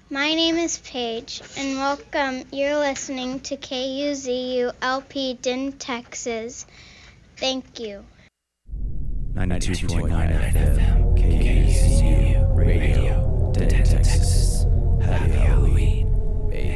My name is Paige, and welcome. You're listening to KUZU LP Din, Texas. Thank you. 92.9 FM, KUZU.